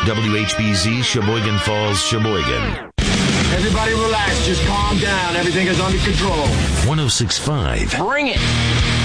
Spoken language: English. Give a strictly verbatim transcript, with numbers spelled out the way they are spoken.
W H B Z, Sheboygan Falls, Sheboygan. Everybody relax. Just calm down. Everything is under control. one oh six point five. Bring it.